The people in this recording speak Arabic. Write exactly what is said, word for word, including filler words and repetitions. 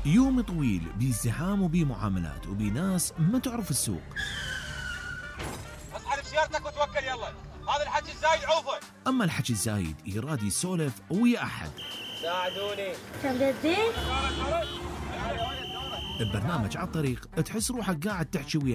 يوم طويل بازدحام وبمعاملات وبناس ما تعرف السوق. اصحى بسيارتك وتوكل يلا، هذا الحكي الزايد عوفه. اما الحكي الزايد يراد يسولف ويا احد. ساعدوني. كم زين؟ ببرنامج على الطريق تحس روحك قاعد تحكي ويا